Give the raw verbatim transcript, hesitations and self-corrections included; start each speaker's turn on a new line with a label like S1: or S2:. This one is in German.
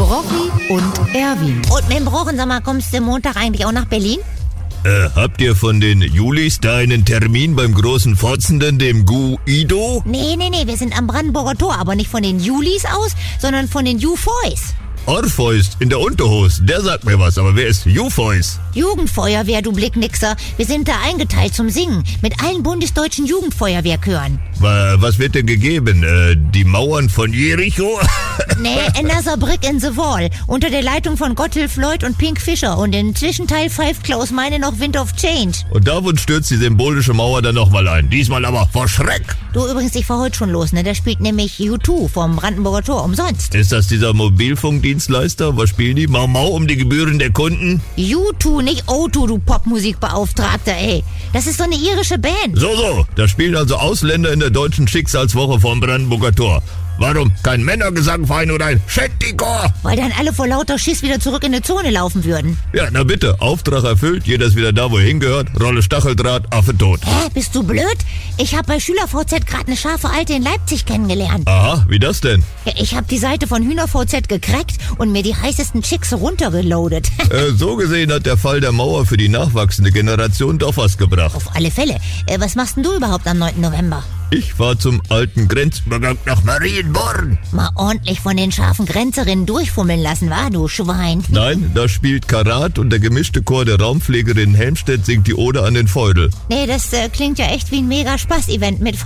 S1: Rocky und Erwin.
S2: Und mit dem Brochen, sag mal, kommst du Montag eigentlich auch nach Berlin?
S3: Äh, habt ihr von den Julis da einen Termin beim großen Fotzenden, dem Guido?
S2: Nee, nee, nee, wir sind am Brandenburger Tor, aber nicht von den Julis aus, sondern von den Jufoys.
S3: Orpheus in der Unterhose, der sagt mir was, aber wer ist Jufoys?
S2: Jugendfeuerwehr, du Blicknixer. Wir sind da eingeteilt zum Singen mit allen bundesdeutschen Jugendfeuerwehrchören.
S3: Was wird denn gegeben? Äh, die Mauern von Jericho?
S2: Nee, Another Brick in the Wall. Unter der Leitung von Gotthilf Lloyd und Pink Fischer. Und im Zwischenteil pfeift Klaus Meine noch Wind of Change.
S3: Und davon stürzt die symbolische Mauer dann nochmal ein. Diesmal aber vor Schreck.
S2: Du, übrigens, ich fahr heute schon los, ne? Da spielt nämlich U zwei vom Brandenburger Tor umsonst.
S3: Ist das dieser Mobilfunkdienstleister? Was spielen die? Mau Mau um die Gebühren der Kunden?
S2: U zwei, nicht O zwei, du Popmusikbeauftragter, ey. Das ist so eine irische Band.
S3: So, so. Da spielen also Ausländer in der deutschen Schicksalswoche vom Brandenburger Tor. Warum kein Männergesangverein oder ein Shantychor?
S2: Weil dann alle vor lauter Schiss wieder zurück in die Zone laufen würden.
S3: Ja, na bitte. Auftrag erfüllt. Jeder ist wieder da, wo er hingehört. Rolle Stacheldraht, Affe tot.
S2: Hä, bist du blöd? Ich hab bei SchülerVZ gerade eine scharfe Alte in Leipzig kennengelernt.
S3: Aha, wie das denn?
S2: Ja, ich hab die Seite von HühnerVZ gecrackt und mir die heißesten Chicks runtergeloadet.
S3: äh, so gesehen hat der Fall der Mauer für die nachwachsende Generation doch was gebracht.
S2: Auf alle Fälle. Äh, was machst denn du überhaupt am neunten November?
S3: Ich fahr zum alten Grenzübergang nach Marienborn.
S2: Mal ordentlich von den scharfen Grenzerinnen durchfummeln lassen, wa, du Schwein?
S3: Nein, da spielt Karat und der gemischte Chor der Raumpflegerin Helmstedt singt die Ode an den Feudel.
S2: Nee, das äh, klingt ja echt wie ein mega Spaß-Event mit